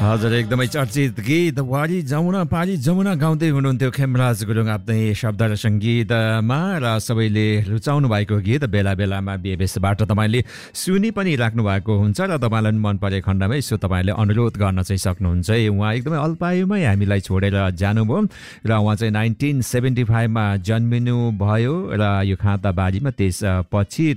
हजुर एकदमै चर्चित गीत वारी जमुना पारी जमुना गाउँदै हुनुहुन्थ्यो खेमराज गुरुङ आफ्नै शब्द र सङ्गीतमा र सबैले रुचाउनु भएको गीत बेला बेलामा बिएबीएसबाट तपाईँले सुनि पनि राख्नु भएको हुन्छ र तपाईँलाई मन परे खण्डमै यसो तपाईँले अनुरोध गर्न चाहिँ सक्नुहुन्छ। उहाँ एकदमै अल्पायुमै हामीलाई छोडेर जानुभयो र उहाँ चाहिँ 1975मा जन्मिनु भयो र यो खाँदाबारीमा त्यसपछि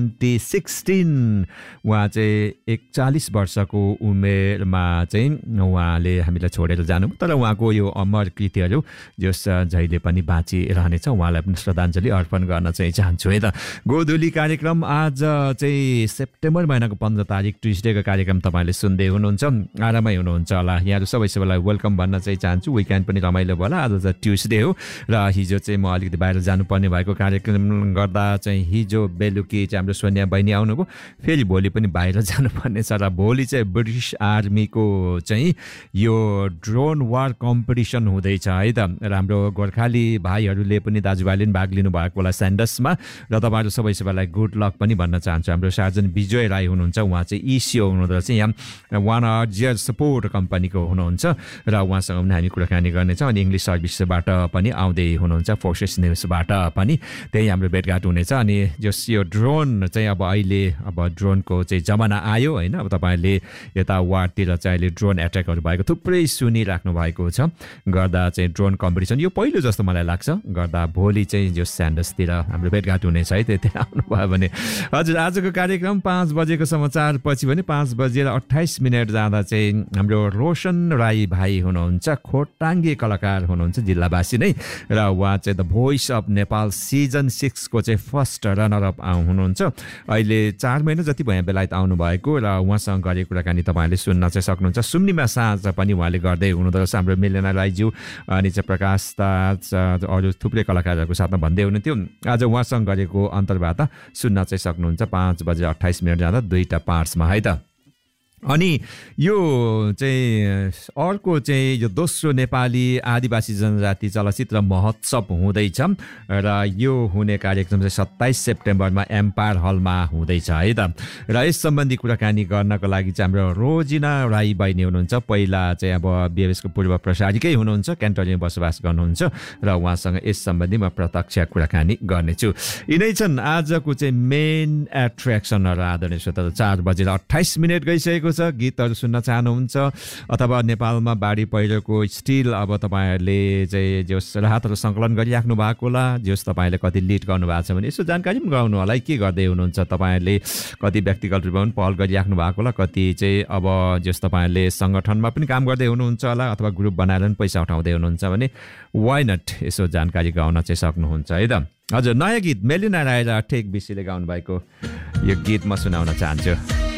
2016 उहाँ चाहिँ 41 वर्षको उमेरमा चाहिँ उहाँले हामीलाई छोडेर जानुभयो। तर उहाँको यो अमर कृतिहरू जस जहिले पनि बाँचिरहनेछ, उहाँलाई पनि श्रद्धाञ्जली अर्पण गर्न चाहिँ चाहन्छु है त। गोधुली कार्यक्रम आज चाहिँ सेप्टेम्बर महिनाको 15 तारिक ट्युसडेको कार्यक्रम तपाईँले सुन्दै हुनुहुन्छ, आरामै हुनुहुन्छ होला। यहाँहरू सबैलाई वेलकम भन्न चाहिँ चाहन्छु। विकेन्ड पनि रमाइलो भयो होला, आज चाहिँ ट्युसडे हो र हिजो चाहिँ म अलिकति बाहिर जानुपर्ने भएको कार्यक्रम गर्दा चाहिँ हिजो बेलुकी चाहिँ हाम्रो सोनिया बहिनी आउनुभयो, फेरि भोलि पनि बाहिर जानुपर्ने छ र भोलि चाहिँ ब्रिटिस आर्मीको चाहिँ यो ड्रोन वार कम्पिटिसन हुँदैछ है त। र हाम्रो गोर्खाली भाइहरूले पनि दाजुभाइले पनि भाग लिनु भएको होला स्यान्डसमा र तपाईँहरू सबैलाई गुड लक पनि भन्न चाहन्छु। हाम्रो सार्जन विजय राई हुनुहुन्छ, उहाँ चाहिँ इसिओ हुनुहुँदो रहेछ, यहाँ वान आर्जियर सपोर्ट कम्पनीको हुनुहुन्छ र उहाँसँग पनि हामी कुराकानी गर्नेछौँ। अनि इङ्ग्लिस सर्भिसबाट पनि आउँदै हुनुहुन्छ, फोर्सेस न्युजबाट पनि त्यही हाम्रो भेटघाट हुनेछ। अनि जस यो ड्रोन चाहिँ अब अहिले अब ड्रोनको चाहिँ जमाना आयो होइन, अब तपाईँहरूले यता वारतिर चाहिँ अहिले ड्रोन एट्याकहरू भएको थुप्रै सुनिराख्नु भएको छ गर्दा चाहिँ ड्रोन कम्पिटिसन यो पहिलो जस्तो मलाई लाग्छ गर्दा भोलि चाहिँ जो स्यान्डसतिर हाम्रो भेटघाट हुनेछ है, त्यति आउनुभयो भने। हजुर आजको कार्यक्रम 5 बजेको समाचार पछि भने 5:28 जाँदा चाहिँ हाम्रो रोशन राई भाइ हुनुहुन्छ, खोटाङ्गे कलाकार हुनुहुन्छ, जिल्लावासी नै र उहाँ चाहिँ the voice of Nepal season 6 को चाहिँ फर्स्ट रनर अप हुनुहुन्छ। अहिले 4 महिना जति भयो बेलायत आउनुभएको र उहाँसँग गरेको कुराकानी तपाईँहरूले सुन्न चाहिँ सक्नुहुन्छ। सुम्निमा साँझ पनि उहाँले गर्दै हुनुहुँदो रहेछ हाम्रो मिलेना राईज्यू अनि चाहिँ प्रकाश ताज अरू थुप्रै कलाकारहरूको साथमा भन्दै हुनुहुन्थ्यो। आज उहाँसँग गरेको अन्तर्वार्ता सुन्न चाहिँ सक्नुहुन्छ 5:28 जाँदा 2टा पार्ट्समा है त। अनि यो चाहिँ अर्को चाहिँ यो दोस्रो नेपाली आदिवासी जनजाति चलचित्र महोत्सव हुँदैछ र यो हुने कार्यक्रम चाहिँ 27 सेप्टेम्बरमा एम्पायर हलमा हुँदैछ है त। र यस सम्बन्धी कुराकानी गर्नको लागि चाहिँ हाम्रो रोजिना राई बहिनी हुनुहुन्छ, पहिला चाहिँ अब बिएबीएसको पूर्व प्रसारिकै हुनुहुन्छ, क्यान्टोनियामा बसोबास गर्नुहुन्छ र उहाँसँग यस सम्बन्धी म प्रत्यक्ष कुराकानी गर्नेछु। यिनै छन् आजको चाहिँ मेन एट्र्याक्सनहरू आदरणीय श्रोता। 4:28 गइसकेको छ। गीतहरू सुन्न चाहनुहुन्छ अथवा नेपालमा बाढी पहिरोको स्टिल अब तपाईँहरूले चाहिँ जस राहतहरू सङ्कलन गरिराख्नु भएको होला, जस तपाईँहरूले कति लिड गर्नुभएको छ भने यसो जानकारी पनि गराउनु होला के गर्दै हुनुहुन्छ तपाईँहरूले, कति व्यक्तिगत रूपमा पनि पहल गरिराख्नु भएको होला, कति चाहिँ अब जस तपाईँहरूले सङ्गठनमा पनि काम गर्दै हुनुहुन्छ होला अथवा ग्रुप बनाएर पनि पैसा उठाउँदै हुनुहुन्छ भने वाइ नट यसो जानकारी गाउन चाहिँ सक्नुहुन्छ है त। हजुर नयाँ गीत मेलिना राई र ठेक बिसीले गाउनु भएको यो गीत म सुनाउन चाहन्छु।